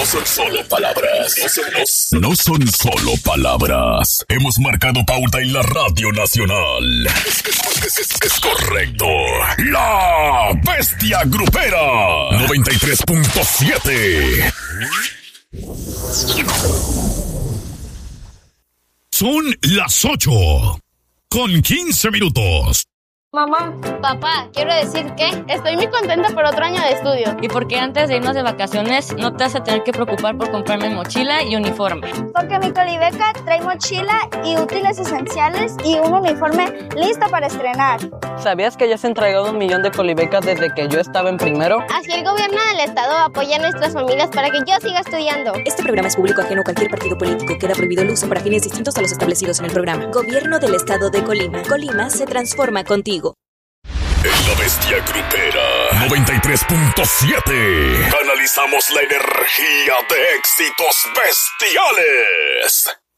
No son solo palabras. No son solo palabras. Hemos marcado pauta en la Radio Nacional. Es correcto. La Bestia Grupera 93.7. Son las 8:15. Mamá, papá, quiero decir que estoy muy contenta por otro año de estudio. Y porque antes de irnos de vacaciones no te vas a tener que preocupar por comprarme mochila y uniforme. Porque mi Colibeca trae mochila y útiles esenciales y un uniforme listo para estrenar. ¿Sabías que ya se han entregado 1 millón de Colibecas desde que yo estaba en primero? Así el gobierno del estado apoya a nuestras familias para que yo siga estudiando. Este programa es público ajeno a cualquier partido político. Queda prohibido el uso para fines distintos a los establecidos en el programa. Gobierno del estado de Colima. Colima se transforma contigo. En la Bestia Grupera 93.7 canalizamos la energía de éxitos bestiales.